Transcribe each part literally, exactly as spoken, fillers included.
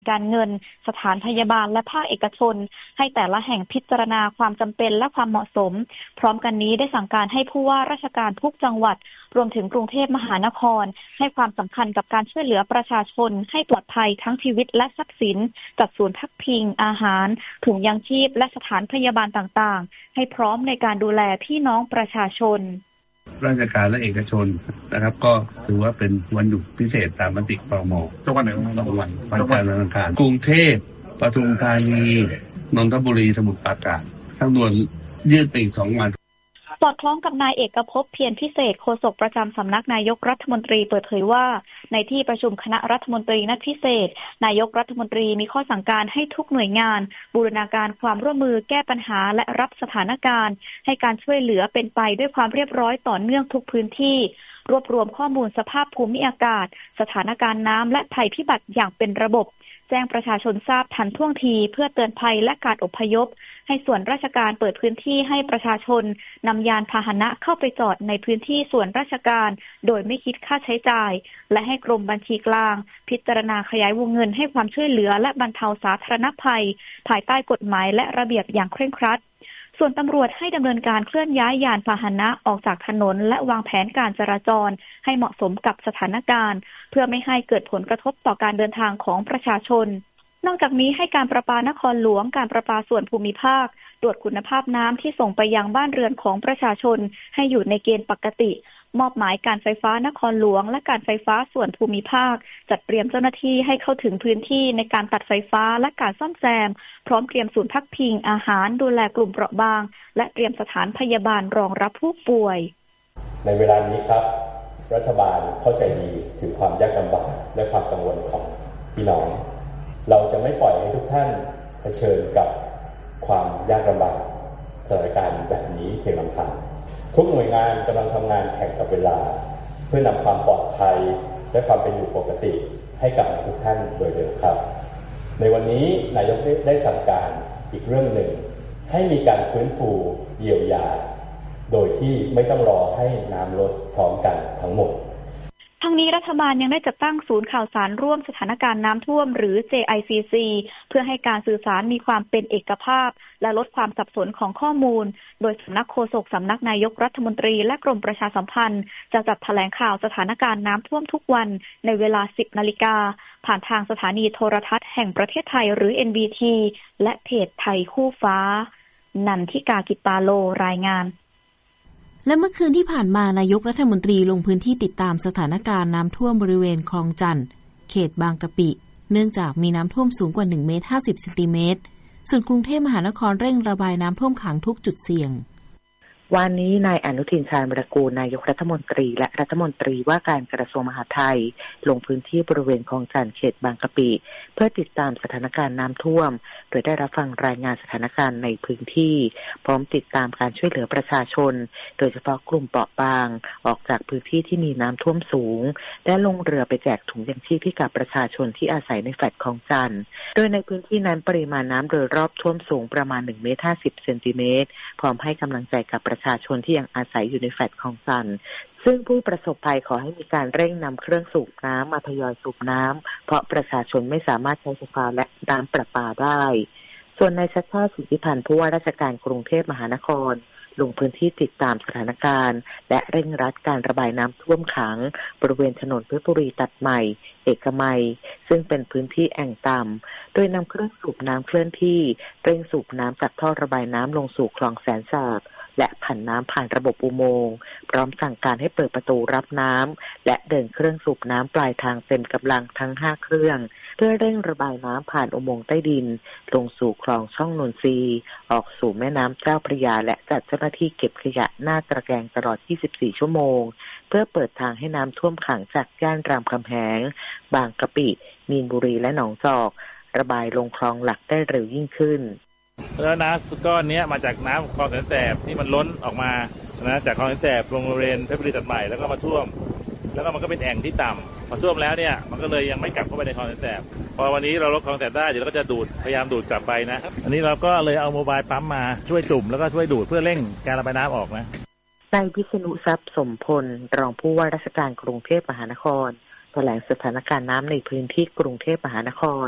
การเงินสถานพยาบาลและภาคเอกชนให้แต่ละแห่งพิจารณาความจำเป็นและความเหมาะสมพร้อมกันนี้ได้สั่งการให้ผู้ว่าราชการทุกจังหวัดรวมถึงกรุงเทพมหานครให้ความสำคัญกับการช่วยเหลือประชาชนให้ปลอดภัยทั้งชีวิตและทรัพย์สินจัดศูนย์พักพิงอาหารถุงยางชีพและสถานพยาบาลต่างๆให้พร้อมในการดูแลพี่น้องประชาชนราชการและเอกชนนะครับก็ถือว่าเป็นวันหยุดพิเศษตามมติครม.ทุกวันไหนทุกวันวันจันทร์วันอังคารกรุงเทพปทุมธานีนนทบุรีสมุทรปราการทั้งนวนยืดไปอีกสองวันสอดคล้องกับนายเอกภพเพียรพิเศษโฆษกประจำสำนักนายกรัฐมนตรีเปิดเผยว่าในที่ประชุมคณะรัฐมนตรีนัดพิเศษนายกรัฐมนตรีมีข้อสั่งการให้ทุกหน่วยงานบูรณาการความร่วมมือแก้ปัญหาและรับสถานการณ์ให้การช่วยเหลือเป็นไปด้วยความเรียบร้อยต่อเนื่องทุกพื้นที่รวบรวมข้อมูลสภาพภูมิอากาศสถานการณ์น้ำและภัยพิบัติอย่างเป็นระบบแจ้งประชาชนทราบทันท่วงทีเพื่อเตือนภัยและการอพยพให้ส่วนราชการเปิดพื้นที่ให้ประชาชนนำยานพาหนะเข้าไปจอดในพื้นที่ส่วนราชการโดยไม่คิดค่าใช้จ่ายและให้กรมบัญชีกลางพิจารณาขยายวงเงินให้ความช่วยเหลือและบรรเทาสาธารณภัยภายใต้กฎหมายและระเบียบอย่างเคร่งครัดส่วนตำรวจให้ดำเนินการเคลื่อนย้ายยานพาหนะออกจากถนนและวางแผนการจราจรให้เหมาะสมกับสถานการณ์เพื่อไม่ให้เกิดผลกระทบต่อการเดินทางของประชาชนนอกจากนี้ให้การประปานครหลวงการประปาส่วนภูมิภาคตรวจคุณภาพน้ำที่ส่งไปยังบ้านเรือนของประชาชนให้อยู่ในเกณฑ์ปกติมอบหมายการไฟฟ้านครหลวงและการไฟฟ้าส่วนภูมิภาคจัดเตรียมเจ้าหน้าที่ให้เข้าถึงพื้นที่ในการตัดไฟฟ้าและการซ่อมแซมพร้อมเตรียมศูนย์พักพิงอาหารดูแลกลุ่มเปราะบางและเตรียมสถานพยาบาลรองรับผู้ป่วยในเวลานี้ครับรัฐบาลเข้าใจดีถึงความยากลำบากและความกังวลของพี่น้องเราจะไม่ปล่อยให้ทุกท่านเผชิญกับความยากลำบากสถานการณ์แบบนี้เพียงลำพังทุกหน่วยงานกำลังทำงานแข่งกับเวลาเพื่อนำความปลอดภัยและความเป็นอยู่ปกติให้กับทุกท่านโดยเร็วครับในวันนี้นายกได้สั่งการอีกเรื่องหนึ่งให้มีการฟื้นฟูเยียวยาโดยที่ไม่ต้องรอให้น้ำลดพร้อมกันทั้งหมดทั้งนี้รัฐบาลยังได้จัดตั้งศูนย์ข่าวสารร่วมสถานการณ์น้ำท่วมหรือ เจ ไอ ซี ซี เพื่อให้การสื่อสารมีความเป็นเอกภาพและลดความสับสนของข้อมูลโดยสำนักโฆษกสำนักนายกรัฐมนตรีและกรมประชาสัมพันธ์จะจัดแถลงข่าวสถานการณ์น้ำท่วมทุกวันในเวลา สิบนาฬิกาผ่านทางสถานีโทรทัศน์แห่งประเทศไทยหรือ เอ็น บี ที และเพจไทยคู่ฟ้านันทิกากิปาโลรายงานและเมื่อคืนที่ผ่านมานายกรัฐมนตรีลงพื้นที่ติดตามสถานการณ์น้ำท่วมบริเวณคลองจันทน์เขตบางกะปิเนื่องจากมีน้ำท่วมสูงกว่าหนึ่งเมตรห้าสิบเซนติเมตรส่วนกรุงเทพมหานครเร่งระบายน้ำท่วมขังทุกจุดเสี่ยงวันนี้นายอนุทินชาญวิรากูลนายกรัฐมนตรีและรัฐมนตรีว่าการกระทรวงมหาดไทยลงพื้นที่บริเวณคลองจันทน์เขตบางกะปิเพื่อติดตามสถานการณ์น้ำท่วมโดยได้รับฟังรายงานสถานการณ์ในพื้นที่พร้อมติดตามการช่วยเหลือประชาชนโดยเฉพาะกลุ่มเปราะบางออกจากพื้นที่ที่มีน้ำท่วมสูงและลงเรือไปแจกถุงยางชีพให้กับประชาชนที่อาศัยในแฟลตคลองจันทน์โดยในพื้นที่นั้นปริมาณน้ำโดยรอบท่วมสูงประมาณหนึ่งเมตรห้าสิบเซนติเมตรพร้อมให้กำลังใจกับประชาชนที่ยังอาศัยอยู่ในแฟลตคลองจันทน์ซึ่งผู้ประสบภัยขอให้มีการเร่งนำเครื่องสูบน้ำมาทยอยสูบน้ำเพราะประชาชนไม่สามารถใช้ไฟฟ้าและน้ำประปาได้ส่วนนายชัชชาติ สิทธิพันธ์ผู้ว่าราชการกรุงเทพมหานครลงพื้นที่ติดตามสถานการณ์และเร่งรัดการระบายน้ำท่วมขังบริเวณถนนเพชรบุรีตัดใหม่เอกมัยซึ่งเป็นพื้นที่แอ่งต่ำโดยนำเครื่องสูบน้ำเคลื่อนที่เร่งสูบน้ำจากท่อระบายน้ำลงสู่คลองแสนสาบและผันน้ำผ่านระบบอุโมงค์พร้อมสั่งการให้เปิดประตูรับน้ำและเดินเครื่องสูบน้ำปลายทางเต็มกำลังทั้งห้าเครื่องเพื่อเร่งระบายน้ำผ่านอุโมงค์ใต้ดินลงสู่คลองช่องนนทรีออกสู่แม่น้ำเจ้าพระยาและจัดเจ้าหน้าที่เก็บขยะหน้าตะแกรงตลอดยี่สิบสี่ชั่วโมงเพื่อเปิดทางให้น้ำท่วมขังจากย่านรามคำแหงบางกะปิมีนบุรีและหนองจอกระบายลงคลองหลักได้เร็วยิ่งขึ้นแล้วน้ำก้อนนี้มาจากน้ำคลองแสนแสบที่มันล้นออกมานะจากคลองแสนแสบลงบริเวณเพชรบุรีตัดใหม่แล้วก็มาท่วมแล้วก็มันก็เป็นแอ่งที่ต่ำพอท่วมแล้วเนี่ยมันก็เลยยังไม่กลับเข้าไปในคลองแสนแสบพอวันนี้เราลดคลองแสนแสบได้เดี๋ยวเราก็จะดูดพยายามดูดกลับไปนะอันนี้เราก็เลยเอาโมบายปั๊มมาช่วยจุ่มแล้วก็ช่วยดูดเพื่อเร่งการระบายน้ำออกนะนายวิษณุทรัพย์สมพลรองผู้ว่าราชการกรุงเทพมหานครแถลงสถานการณ์น้ำในพื้นที่กรุงเทพมหานคร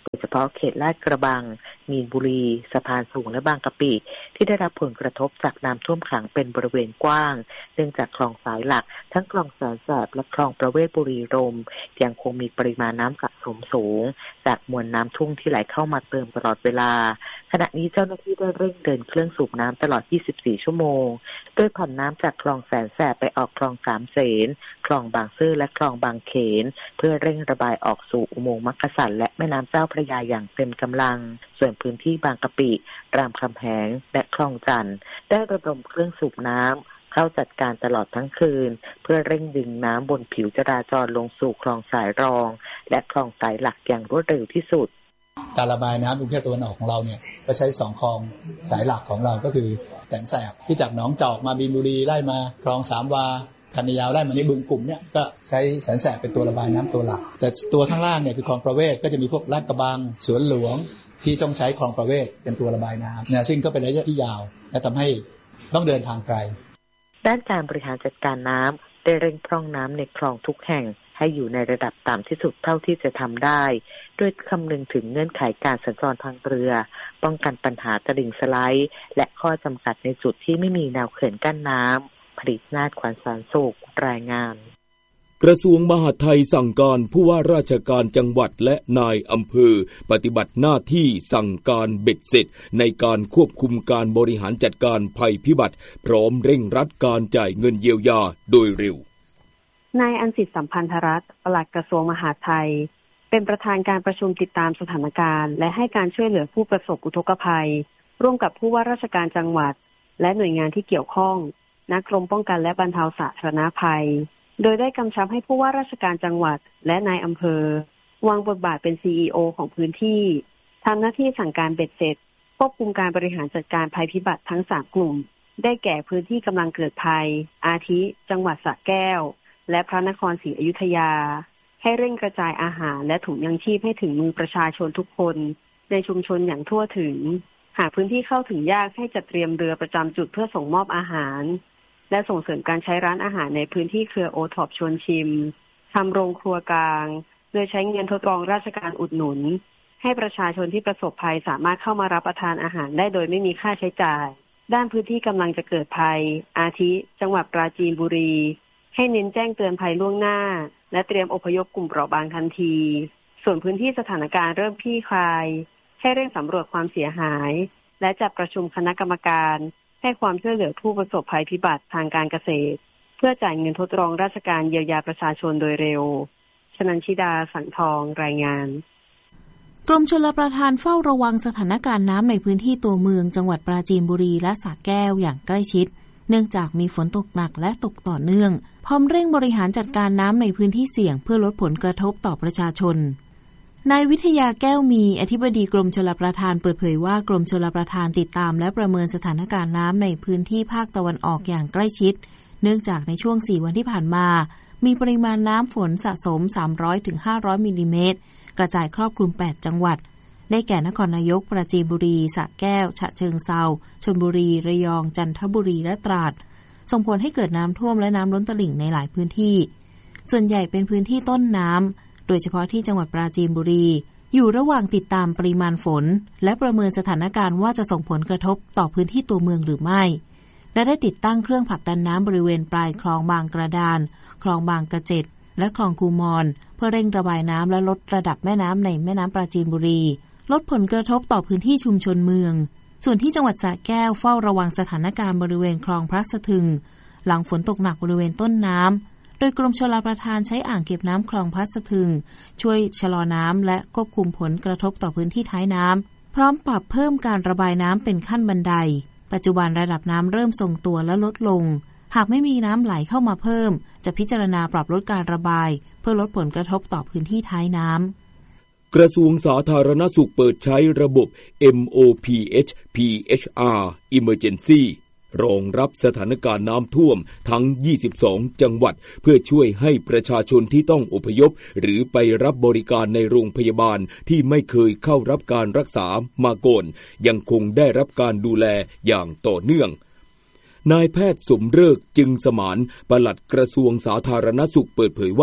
โดยเฉพาะเขตลาดกระบังมีนบุรีสะพานสูงและบางกะปิที่ได้รับผลกระทบจากน้ำท่วมขังเป็นบริเวณกว้างเนื่องจากคลองสายหลักทั้งคลองแสนแสบและคลองประเวศบุรีรมย์ยังคงมีปริมาณน้ำสะสมสูงจากมวลน้ำทุ่งที่ไหลเข้ามาเติมตลอดเวลาขณะนี้เจ้าหน้าที่ได้เร่งเดินเครื่องสูบน้ำตลอดยี่สิบสี่ชั่วโมงโดยผ่านน้ำจากคลองแสนแสบไปออกคลองสามเสนคลองบางซื่อและคลองบางเขนเพื่อเร่งระบายออกสู่อุโมงค์มักกะสันและแม่น้ำเจ้าพระยาอย่างเต็มกำลังส่วนพื้นที่บางกะปิรามคำแหงและคลองจันทน์ได้ระดมเครื่องสูบน้ำเข้าจัดการตลอดทั้งคืนเพื่อเร่งดึงน้ำบนผิวจราจรลงสู่คลองสายรองและคลองสายหลักอย่างรวดเร็วที่สุดการระบายน้ำกรุงเทพตะวันออกของเราเนี่ยก็ใช้สองคลองสายหลักของเราก็คือแสนแสบที่จากหนองจอกมาบีนบุรีไล่มาคลองสามวาคันนายาวไล่มาในบึงกลุ่มเนี่ยก็ใช้แสนแสบเป็นตัวระบายน้ำตัวหลักแต่ตัวข้างล่างเนี่ยคือคลองประเวศก็จะมีพวกลาดกระบังสวนหลวงที่ต้องใช้คลองประเวศเป็นตัวระบายน้ำเนี่ยซึ่งก็เป็นระยะที่ยาวและทำให้ต้องเดินทางไกลด้านการบริหารจัดการน้ำได้เร่งพร่องน้ำในคลองทุกแห่งให้อยู่ในระดับต่ำที่สุดเท่าที่จะทำได้โดยคำนึงถึงเงื่อนไขการสัญจรทางเรือป้องกันปัญหาตลิ่งสไลด์และข้อจำกัดในจุดที่ไม่มีแนวเขื่อนกั้นน้ำผลิตนาฏขวัญสารสุขรายงานกระทรวงมหาดไทยสั่งการผู้ว่าราชการจังหวัดและนายอำเภอปฏิบัติหน้าที่สั่งการเบ็ดเสร็จในการควบคุมการบริหารจัดการภัยพิบัติพร้อมเร่งรัดการจ่ายเงินเยียวยาโดยเร็วนายอัญสิทธิ์สัมพันธรัตน์ปลัดกระทรวงมหาดไทยเป็นประธานการประชุมติดตามสถานการณ์และให้การช่วยเหลือผู้ประสบอุทกภัยร่วมกับผู้ว่าราชการจังหวัดและหน่วยงานที่เกี่ยวข้องณกรมป้องกันและบรรเทาสาธารณภัยโดยได้กำชับให้ผู้ว่าราชการจังหวัดและนายอำเภอวางบทบาทเป็น ซี อี โอ ของพื้นที่ทำหน้าที่สั่งการเบ็ดเสร็จควบคุมการบริหารจัดการภัยพิบัติทั้งสามกลุ่มได้แก่พื้นที่กำลังเกิดภัยอาทิจังหวัดสระแก้วและพระนครศรีอยุธยาให้เร่งกระจายอาหารและถุงยังชีพให้ถึงมือประชาชนทุกคนในชุมชนอย่างทั่วถึงหากพื้นที่เข้าถึงยากให้จัดเตรียมเรือประจำจุดเพื่อส่งมอบอาหารและส่งเสริมการใช้ร้านอาหารในพื้นที่เครือโอท็อปชวนชิมทำโรงครัวกลางโดยใช้เงินทดลองราชการอุดหนุนให้ประชาชนที่ประสบภัยสามารถเข้ามารับประทานอาหารได้โดยไม่มีค่าใช้จ่ายด้านพื้นที่กำลังจะเกิดภัยอาทิจังหวัดปราจีนบุรีให้เน้นแจ้งเตือนภัยล่วงหน้าและเตรียมอพยพกลุ่มเปราะบางทันทีส่วนพื้นที่สถานการณ์เริ่มคลี่คลายให้เร่งสำรวจความเสียหายและจัดประชุมคณะกรรมการให้ความช่วยเหลือผู้ประสบภัยพิบัติทางการเกษตรเพื่อจ่ายเงินทดลองราชการเยียวยาประชาชนโดยเร็วชนันชิดาสังทองรายงานกรมชลประทานเฝ้าระวังสถานการณ์น้ำในพื้นที่ตัวเมืองจังหวัดปราจีนบุรีและสระแก้วอย่างใกล้ชิดเนื่องจากมีฝนตกหนักและตกต่อเนื่องพร้อมเร่งบริหารจัดการน้ำในพื้นที่เสี่ยงเพื่อลดผลกระทบต่อประชาชนนายวิทยาแก้วมีอธิบดีกรมชลประทานเปิดเผยว่ากรมชลประทานติดตามและประเมินสถานการณ์น้ำในพื้นที่ภาคตะวันออกอย่างใกล้ชิดเนื่องจากในช่วงสี่วันที่ผ่านมามีปริมาณน้ำฝนสะสม สามร้อยถึงห้าร้อย มิลลิเมตรกระจายครอบคลุมแปดจังหวัดได้แก่นครนายกปราจีนบุรีสระแก้วฉะเชิงเทราชลบุรีระยองจันทบุรีและตราดส่งผลให้เกิดน้ำท่วมและน้ำล้นตลิ่งในหลายพื้นที่ส่วนใหญ่เป็นพื้นที่ต้นน้ำโดยเฉพาะที่จังหวัดปราจีนบุรีอยู่ระหว่างติดตามปริมาณฝนและประเมินสถานการณ์ว่าจะส่งผลกระทบต่อพื้นที่ตัวเมืองหรือไม่และได้ติดตั้งเครื่องผลักดันน้ำบริเวณปลายคลองบางกระดานคลองบางกระเจ็ดและคลองคูมอนเพื่อเร่งระบายน้ำและลดระดับแม่น้ำในแม่น้ำปราจีนบุรีลดผลกระทบต่อพื้นที่ชุมชนเมืองส่วนที่จังหวัดสระแก้วเฝ้าระวังสถานการณ์บริเวณคลองพระสะทึงหลังฝนตกหนักบริเวณต้นน้ำโดยกรมชลประทานใช้อ่างเก็บน้ำคลองพระสะทึงช่วยชะลอน้ำและควบคุมผลกระทบต่อพื้นที่ท้ายน้ำพร้อมปรับเพิ่มการระบายน้ำเป็นขั้นบันไดปัจจุบันระดับน้ำเริ่มทรงตัวและลดลงหากไม่มีน้ำไหลเข้ามาเพิ่มจะพิจารณาปรับลดการระบายเพื่อลดผลกระทบต่อพื้นที่ท้ายน้ำกระทรวงสาธารณสุขเปิดใช้ระบบ เอ็ม โอ พี เอช พี เอช อาร์ Emergency รองรับสถานการณ์น้ำท่วมทั้งยี่สิบสองจังหวัดเพื่อช่วยให้ประชาชนที่ต้องอพยพหรือไปรับบริการในโรงพยาบาลที่ไม่เคยเข้ารับการรักษามาก่อนยังคงได้รับการดูแลอย่างต่อเนื่องนายแพทย์สมฤกษ์จึงสมานปลัดกระทรวงสาธารณสุขเปิดเผยว่า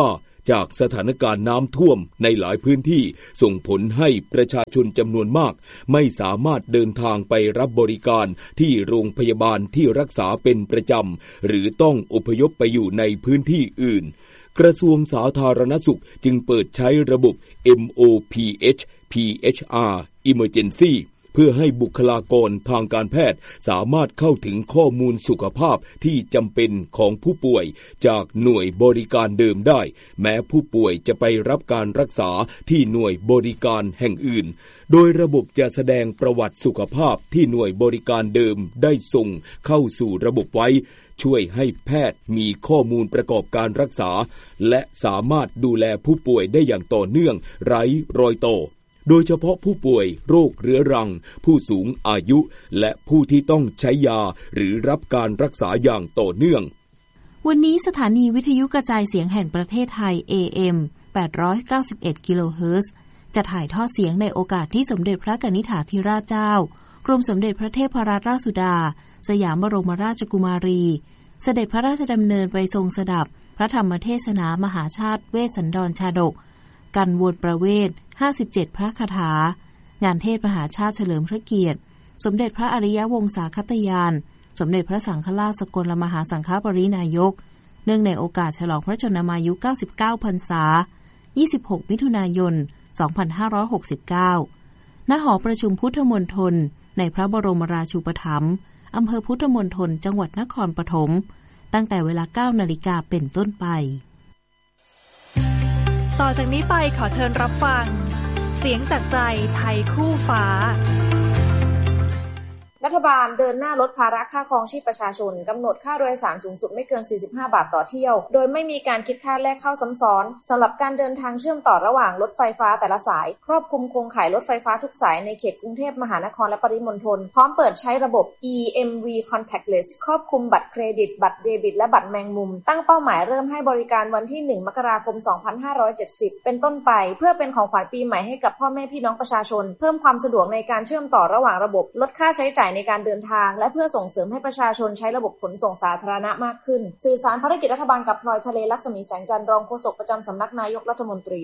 จากสถานการณ์น้ำท่วมในหลายพื้นที่ส่งผลให้ประชาชนจำนวนมากไม่สามารถเดินทางไปรับบริการที่โรงพยาบาลที่รักษาเป็นประจำหรือต้องอพยพไปอยู่ในพื้นที่อื่นกระทรวงสาธารณสุขจึงเปิดใช้ระบบ เอ็ม โอ พี เอช พี เอช อาร์ Emergency เพื่อให้บุคลากรทางการแพทย์สามารถเข้าถึงข้อมูลสุขภาพที่จำเป็นของผู้ป่วยจากหน่วยบริการเดิมได้แม้ผู้ป่วยจะไปรับการรักษาที่หน่วยบริการแห่งอื่นโดยระบบจะแสดงประวัติสุขภาพที่หน่วยบริการเดิมได้ส่งเข้าสู่ระบบไว้ช่วยให้แพทย์มีข้อมูลประกอบการรักษาและสามารถดูแลผู้ป่วยได้อย่างต่อเนื่องไร้รอยต่อโดยเฉพาะผู้ป่วยโรคเรื้อรังผู้สูงอายุและผู้ที่ต้องใช้ยาหรือรับการรักษาอย่างต่อเนื่องวันนี้สถานีวิทยุกระจายเสียงแห่งประเทศไทย เอ เอ็ม แปดร้อยเก้าสิบเอ็ด กิโลเฮิรตซ์จะถ่ายทอดเสียงในโอกาสที่สมเด็จพระกนิษฐาธิราชเจ้ากรมสมเด็จพระเทพรัตนราชสุดาสยามบรมราชกุมารีเสด็จพระราชดำเนินไปทรงสดับพระธรรมเทศนามหาชาติเวสสันดรชาดกกันวนประเวศห้าสิบเจ็ดพระคาถางานเทศมหาชาติเฉลิมพระเกียรติสมเด็จพระอริยวงศาคตยานสมเด็จพระสังฆราชสกลมหาสังฆปรินายกเนื่องในโอกาสฉลองพระชนมายุเก้าสิบเก้าพรรษายี่สิบหกมิถุนายนสองพันห้าร้อยหกสิบเก้าณหอประชุมพุทธมณฑลในพระบรมราชูปถัมภ์อำเภอพุทธมณฑลจังหวัดนครปฐมตั้งแต่เวลา เก้านาฬิกาเป็นต้นไปต่อจากนี้ไปขอเชิญรับฟังเสียงจากใจไทยคู่ฟ้ารัฐบาลเดินหน้าลดภาระค่าครองชีพประชาชนกำหนดค่าโดยสารสูงสุดไม่เกินสี่สิบห้าบาทต่อเที่ยวโดยไม่มีการคิดค่าแลกเข้าซ้ำซ้อนสำหรับการเดินทางเชื่อมต่อระหว่างรถไฟฟ้าแต่ละสายครอบคลุมโครงข่ายรถไฟฟ้าทุกสายในเขตกรุงเทพมหานครและปริมณฑลพร้อมเปิดใช้ระบบ อี เอ็ม วี Contactless ครอบคลุมบัตรเครดิตบัตรเดบิตและบัตรแมงมุมตั้งเป้าหมายเริ่มให้บริการวันที่หนึ่งมกราคมสองพันห้าร้อยเจ็ดสิบเป็นต้นไปเพื่อเป็นของขวัญปีใหม่ให้กับพ่อแม่พี่น้องประชาชนเพิ่มความสะดวกในการเชื่อมต่อระหว่างระบบลดค่าใช้จ่ายในการเดินทางและเพื่อส่งเสริมให้ประชาชนใช้ระบบขนส่งสาธารณะมากขึ้นสื่อสารภารกิจรัฐบาลกับพลอยทะเลลักษมีแสงจันทร์รองโฆษกประจำสำนักนายกรัฐมนตรี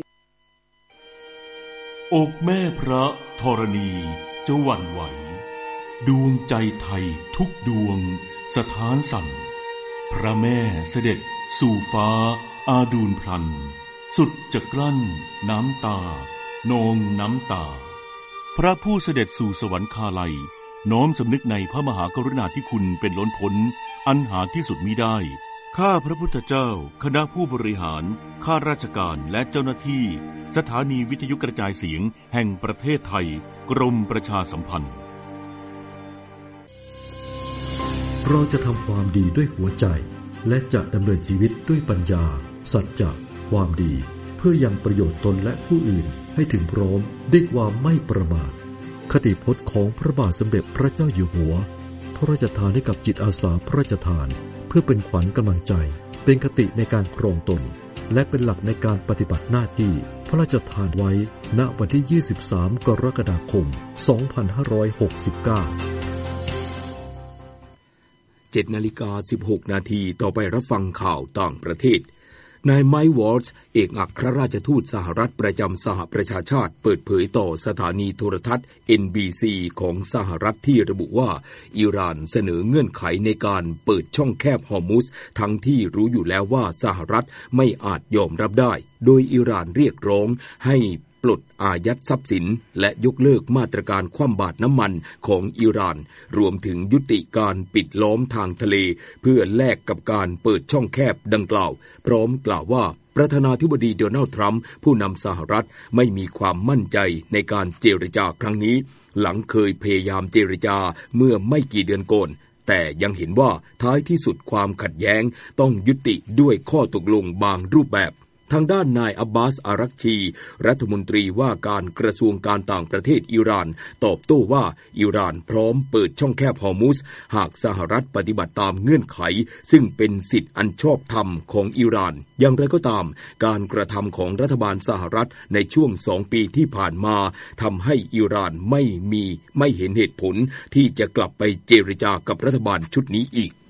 อกแม่พระธรณีจะหวั่นไหวดวงใจไทยทุกดวงสถานสั่นพระแม่เสด็จสู่ฟ้าอาดูลพลันสุดจะกลั้นน้ำตานองน้ำตาพระผู้เสด็จสู่สวรรคาลัยน้อมสำนึกในพระมหากรุณาธิคุณเป็นล้นพ้นอันหาที่สุดมิได้ข้าพระพุทธเจ้าคณะผู้บริหารข้าราชการและเจ้าหน้าที่สถานีวิทยุกระจายเสียงแห่งประเทศไทยกรมประชาสัมพันธ์เราจะทำความดีด้วยหัวใจและจะดำเนินชีวิตด้วยปัญญาสัจจะความดีเพื่อยังประโยชน์ตนและผู้อื่นให้ถึงพร้อมด้วยความไม่ประมาทคติพจน์ของพระบาทสมเด็จพระเจ้าอยู่หัวพระราชทานให้กับจิตอาสาพระราชทานเพื่อเป็นขวัญกำลังใจเป็นคติในการครองตนและเป็นหลักในการปฏิบัติหน้าที่พระราชทานไว้ณวันที่ยี่สิบสามกรกฎาคมสองพันห้าร้อยหกสิบเก้าเจ็ดนาฬิกาสิบหกนาทีต่อไปรับฟังข่าวต่างประเทศนายไมค์วอลส์เอกอัครราชทูตสหรัฐประจำสหประชาชาติเปิดเผยต่อสถานีโทรทัศน์ เอ็น บี ซี ของสหรัฐที่ระบุว่าอิหร่านเสนอเงื่อนไขในการเปิดช่องแคบฮอร์มุซทั้งที่รู้อยู่แล้วว่าสหรัฐไม่อาจยอมรับได้โดยอิหร่านเรียกร้องให้ปลดอายัดทรัพย์สินและยกเลิกมาตรการคว่ำบาตรน้ำมันของอิหร่านรวมถึงยุติการปิดล้อมทางทะเลเพื่อแลกกับการเปิดช่องแคบดังกล่าวพร้อมกล่าวว่าประธานาธิบดีโดนัลด์ทรัมป์ผู้นำสหรัฐไม่มีความมั่นใจในการเจรจาครั้งนี้หลังเคยพยายามเจรจาเมื่อไม่กี่เดือนก่อนแต่ยังเห็นว่าท้ายที่สุดความขัดแย้งต้องยุติด้วยข้อตกลงบางรูปแบบทางด้านนายอับบาสอารักชีรัฐมนตรีว่าการกระทรวงการต่างประเทศอิหร่านตอบโต้ว่าอิหร่านพร้อมเปิดช่องแคบฮอร์มุซหากสหรัฐปฏิบัติตามเงื่อนไขซึ่งเป็นสิทธิอันชอบธรรมของอิหร่านอย่างไรก็ตามการกระทำของรัฐบาลสหรัฐในช่วงสองปีที่ผ่านมาทำให้อิหร่านไม่มีไม่เห็นเหตุผลที่จะกลับไปเจรจากับรัฐบาลชุดนี้อีก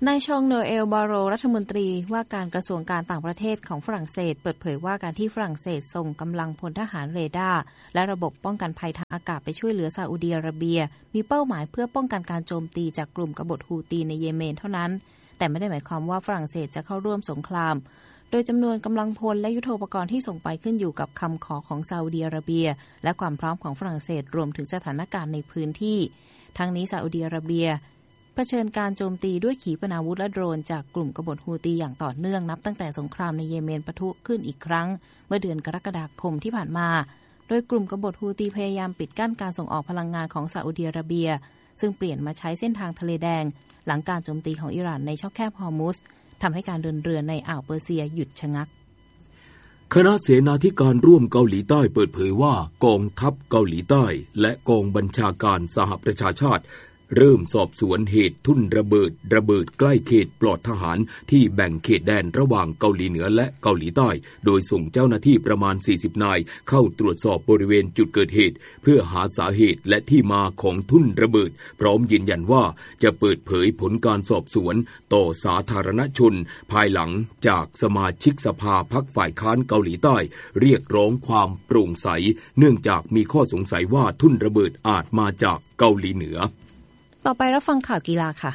นายชองโนเอลบาโรรัฐมนตรีว่าการกระทรวงการต่างประเทศของฝรั่งเศสเปิดเผยว่าการที่ฝรั่งเศสส่งกำลังพลทหารเรดาร์และระบบป้องกันภัยทางอากาศไปช่วยเหลือซาอุดิอาระเบียมีเป้าหมายเพื่อป้องกันการโจมตีจากกลุ่มกบฏฮูตีในเยเมนเท่านั้นแต่ไม่ได้หมายความว่าฝรั่งเศสจะเข้าร่วมสงครามโดยจำนวนกำลังพลและยุทโธปกรณ์ที่ส่งไปขึ้นอยู่กับคำขอของซาอุดิอาระเบียและความพร้อมของฝรั่งเศสรวมถึงสถานการณ์ในพื้นที่ทั้งนี้ซาอุดิอาระเบียเผชิญการโจมตีด้วยขีปนาวุธและโดรนจากกลุ่มกบฏฮูตีอย่างต่อเนื่องนับตั้งแต่สงครามในเยเมนปะทุขึ้นอีกครั้งเมื่อเดือนกรกฎาคมที่ผ่านมาโดยกลุ่มกบฏฮูตีพยายามปิดกั้นการส่งออกพลังงานของซาอุดิอาระเบียซึ่งเปลี่ยนมาใช้เส้นทางทะเลแดงหลังการโจมตีของอิหร่านในช่องแคบฮอร์มุซทำให้การเดินเรือในอ่าวเปอร์เซียหยุดชะงักคณะเสนาธิการร่วมเกาหลีใต้เปิดเผยว่ากองทัพเกาหลีใต้และกองบัญชาการสหประชาชาติเริ่มสอบสวนเหตุทุ่นระเบิดระเบิดใกล้เขตปลอดทหารที่แบ่งเขตแดนระหว่างเกาหลีเหนือและเกาหลีใต้โดยส่งเจ้าหน้าที่ประมาณสี่สิบนายเข้าตรวจสอบบริเวณจุดเกิดเหตุเพื่อหาสาเหตุและที่มาของทุ่นระเบิดพร้อมยืนยันว่าจะเปิดเผยผลการสอบสวนต่อสาธารณชนภายหลังจากสมาชิกสภาพรรคฝ่ายค้านเกาหลีใต้เรียกร้องความโปร่งใสเนื่องจากมีข้อสงสัยว่าทุ่นระเบิดอาจมาจากเกาหลีเหนือต่อไปรับฟังข่าวกีฬาค่ะ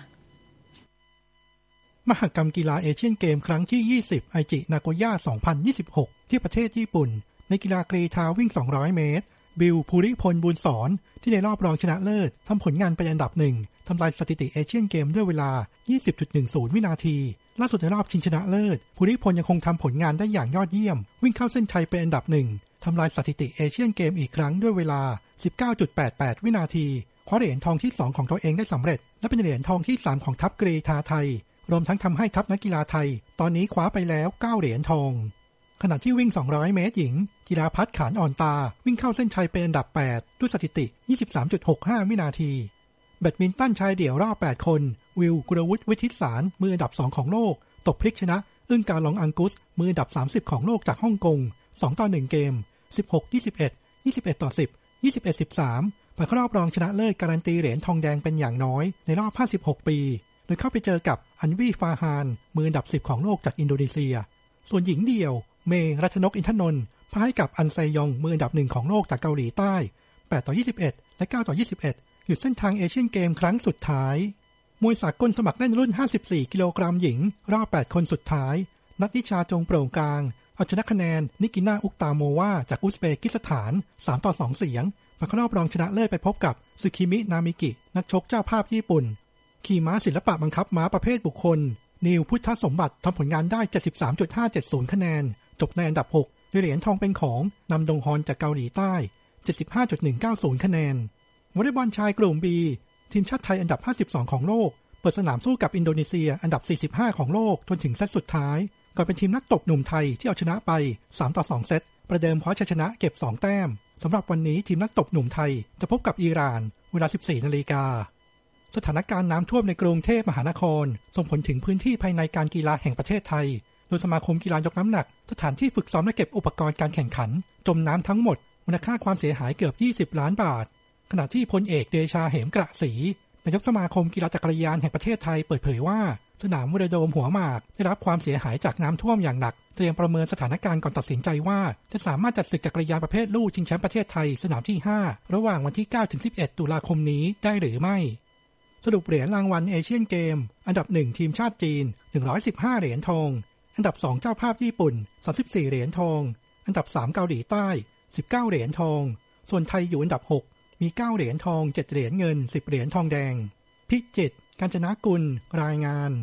มหกรรมกีฬาเอเชียนเกมครั้งที่ยี่สิบไอจินาโกย่าสองพันยี่สิบหกที่ประเทศญี่ปุ่นในกีฬากรีฑาวิ่งสองร้อยเมตรบิลภูริพลบุญสอนที่ในรอบรองชนะเลิศทำผลงานเป็นอันดับหนึ่งทำลายสถิติเอเชียนเกมด้วยเวลา ยี่สิบจุดหนึ่งศูนย์ วินาทีล่าสุดในรอบชิงชนะเลิศภูริพลยังคงทำผลงานได้อย่างยอดเยี่ยมวิ่งเข้าเส้นชัยเป็นอันดับหนึ่งทำลายสถิติเอเชียนเกมอีกครั้งด้วยเวลา สิบเก้าจุดแปดแปด วินาทีคว้าเหรียญทองที่สองของตัวเองได้สำเร็จและเป็นเหรียญทองที่สามของทัพกรีฑาไทยรวมทั้งทำให้ทัพนักกีฬาไทยตอนนี้คว้าไปแล้วเก้าเหรียญทองขณะที่วิ่งสองร้อยเมตรหญิงกีฬาพัฒน์ขานอ่อนตาวิ่งเข้าเส้นชัยเป็นอันดับแปดด้วยสถิติ ยี่สิบสามจุดหกห้า วินาทีแบดมินตันชายเดี่ยวรอบแปดคนวิลกุลวุฒิวิทิตสารมืออันดับสองของโลกตบพลิกชนะอึ้งกาหลงอังกุสมืออันดับสามสิบของโลกจากฮ่องกงสองต่อหนึ่งเกม สิบหก ยี่สิบเอ็ด ยี่สิบเอ็ดต่อสิบ ยี่สิบเอ็ด สิบสามผ่านเข้ารอบรองชนะเลิศการันตีเหรียญทองแดงเป็นอย่างน้อยในรอบห้าสิบหกปีโดยเข้าไปเจอกับอันวีฟาฮานมืออันดับสิบของโลกจากอินโดนีเซียส่วนหญิงเดี่ยวเมรัชนกอินทนนท์พ่ายให้กับอันไซยองมืออันดับหนึ่งของโลกจากเกาหลีใต้แปดต่อยี่สิบเอ็ดและเก้าต่อยี่สิบเอ็ดหยุดเส้นทางเอเชียนเกมครั้งสุดท้ายมวยสากลสมัครเล่นรุ่นห้าสิบสี่กิโลกรัมหญิงรอบแปดคนสุดท้ายนัทนิชาจงโปร่งกลางเอาชนะคะแนนนิกิน่าอุกตาโมวาจากอุซเบกิสถานสามต่อสองเสียงผ่านเข้ารอบรองชนะเลิศไปพบกับซึคิมินามิกินักชกเจ้าภาพญี่ปุ่นขี่ม้าศิลปะบังคับม้าประเภทบุคคลนิวพุทธสมบัติทำผลงานได้ เจ็ดสิบสามจุดห้าเจ็ดศูนย์ คะแนนจบในอันดับหกด้วยเหรียญทองเป็นของนำดงฮอนจากเกาหลีใต้ เจ็ดสิบห้าจุดหนึ่งเก้าศูนย์ คะแนนวอลเลย์บอลชายกลุ่ม B ทีมชาติไทยอันดับห้าสิบสองของโลกเปิดสนามสู้กับอินโดนีเซียอันดับสี่สิบห้าของโลกจนถึงเซตสุดท้ายก่อนเป็นทีมนักตบหนุ่มไทยที่เอาชนะไปสามต่อสองเซตประเดิมคว้าชัยชนะเก็บสองแต้มสำหรับวันนี้ทีมนักตบหนุ่มไทยจะพบกับอิหร่านเวลา สิบสี่นาฬิกาสถานการณ์น้ำท่วมในกรุงเทพมหานครส่งผลถึงพื้นที่ภายในการกีฬาแห่งประเทศไทยโดยสมาคมกีฬายกน้ำหนักสถานที่ฝึกซ้อมและเก็บอุปกรณ์การแข่งขันจมน้ำทั้งหมดมูลค่าความเสียหายเกือบยี่สิบล้านบาทขณะที่พลเอกเดชาเหมกระศรีนายกสมาคมกีฬาจักรยานแห่งประเทศไทยเปิดเผยว่าสนามเวโรโดมหัวหมากได้รับความเสียหายจากน้ำท่วมอย่างหนักเตรียมประเมินสถานการณ์ก่อนตัดสินใจว่าจะสามารถจัดศึกจักรยานประเภทลู่ชิงแชมป์ประเทศไทยสนามที่ห้าระหว่างวันที่เก้าถึงสิบเอ็ดตุลาคมนี้ได้หรือไม่สรุปเหรียญรางวัลเอเชียนเกมอันดับหนึ่งทีมชาติจีนหนึ่งร้อยสิบห้าเหรียญทองอันดับสองเจ้าภาพญี่ปุ่นสามสิบสี่เหรียญทองอันดับสามเกาหลีใต้สิบเก้าเหรียญทองส่วนไทยอยู่อันดับหกมีเก้าเหรียญทองเจ็ดเหรียญเงินสิบเหรียญทองแดงพิจิตรกาญจนกุลรายงาน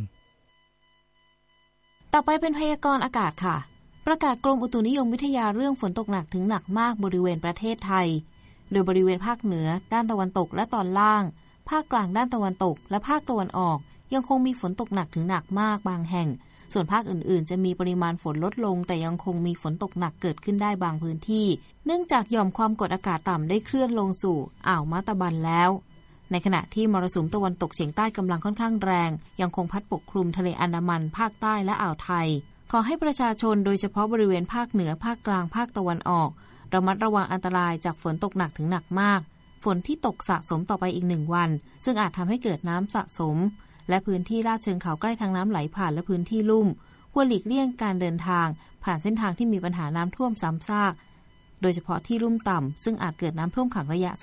ต่อไปเป็นพยากรณ์อากาศค่ะประกาศกรมอุตุนิยมวิทยาเรื่องฝนตกหนักถึงหนักมากบริเวณประเทศไทยโดยบริเวณภาคเหนือด้านตะวันตกและตอนล่างภาคกลางด้านตะวันตกและภาคตะวันออกยังคงมีฝนตกหนักถึงหนักมากบางแห่งส่วนภาคอื่นๆจะมีปริมาณฝนลดลงแต่ยังคงมีฝนตกหนักเกิดขึ้นได้บางพื้นที่เนื่องจากหย่อมความกดอากาศต่ำได้เคลื่อนลงสู่อ่าวมาตาบันแล้วในขณะที่มรสุมตะวันตกเฉียงใต้กำลังค่อนข้างแรงยังคงพัดปกคลุมทะเลอันดามันภาคใต้และอ่าวไทยขอให้ประชาชนโดยเฉพาะบริเวณภาคเหนือภาคกลางภาคตะวันออกระมัดระวังอันตรายจากฝนตกหนักถึงหนักมากฝนที่ตกสะสมต่อไปอีกหนึ่งวันซึ่งอาจทำให้เกิดน้ำสะสมและพื้นที่ลาดเชิงเขาใกล้ทางน้ำไหลผ่านและพื้นที่ลุ่มควรหลีกเลี่ยงการเดินทางผ่านเส้นทางที่มีปัญหาน้ำท่วมซ้ำซากโดยเฉพาะที่ลุ่มต่ำซึ่งอาจเกิดน้ำท่วมขังระยะ